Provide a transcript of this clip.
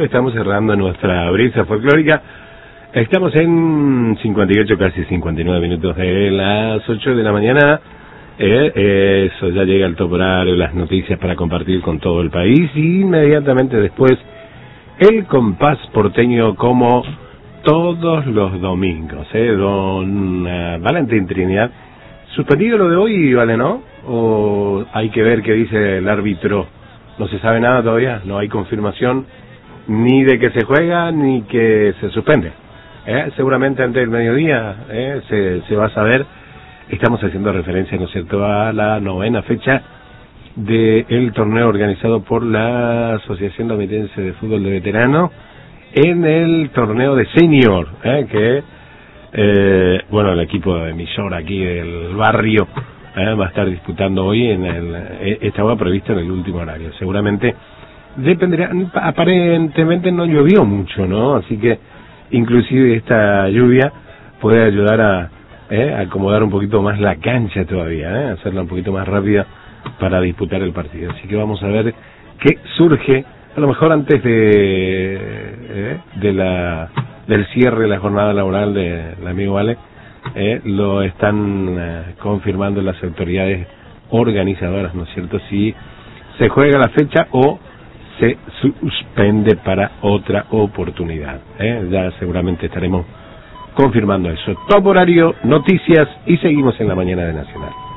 estamos cerrando nuestra brisa folclórica. Estamos en 58, casi 59 minutos de las 8 de la mañana. Eso, ya llega el top horario, las noticias para compartir con todo el país. Y inmediatamente después, el compás porteño como todos los domingos. Don Valentín Trinidad. Suspendido lo de hoy, ¿vale, no? ¿O hay que ver qué dice el árbitro? No se sabe nada todavía, no hay confirmación ni de que se juega ni que se suspende. Seguramente antes del mediodía se va a saber. Estamos haciendo referencia, ¿no es cierto?, a la 9ª fecha del torneo organizado por la Asociación Domitense de Fútbol de Veteranos en el torneo de senior, que bueno, el equipo de emisor aquí del barrio va a estar disputando hoy estaba previsto en el último horario. Seguramente dependerá, aparentemente no llovió mucho, ¿no? Así que inclusive esta lluvia puede ayudar a acomodar un poquito más la cancha todavía, hacerla un poquito más rápida para disputar el partido. Así que vamos a ver qué surge, a lo mejor antes del cierre de la jornada laboral del amigo Vale. Lo están confirmando las autoridades organizadoras, ¿no es cierto?, si se juega la fecha o se suspende para otra oportunidad. Ya seguramente estaremos confirmando eso. Top horario, noticias y seguimos en la mañana de Nacional.